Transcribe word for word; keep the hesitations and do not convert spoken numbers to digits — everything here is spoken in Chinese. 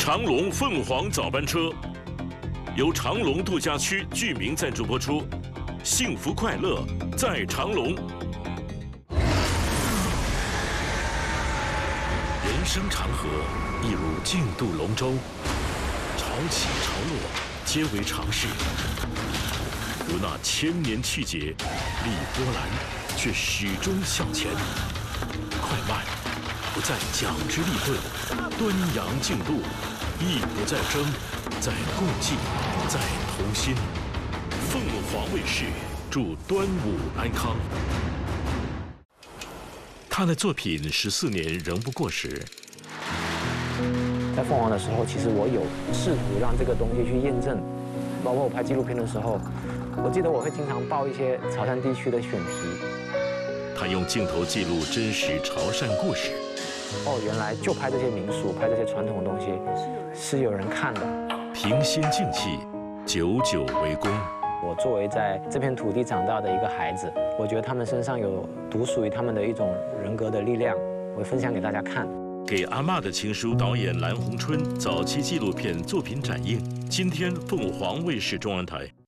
长隆凤凰早班车由长隆度假区居民赞助播出，幸福快乐在长隆。人生长河一如竞渡龙舟，潮起潮落皆为常事。如那千年气节，历波澜，却始终向前。快慢不再讲之立顿，端阳竞渡，亦不再争，在共济，在同心。凤凰卫视祝端午安康。他的作品十四年仍不过时。 在凤凰的时候，其实我有试图让这个东西去验证，包括我拍纪录片的时候，我记得我会经常报一些潮汕地区的选题。 他用镜头记录真实潮汕故事。 哦，原来就拍这些民俗，拍这些传统的东西，是有人看的。 平心静气，久久为功。 我作为在这片土地长大的一个孩子，我觉得他们身上有独属于他们的一种人格的力量，我会分享给大家看。 给阿嬷的情书导演蓝红春早期纪录片作品展映，今天凤凰卫视中文台。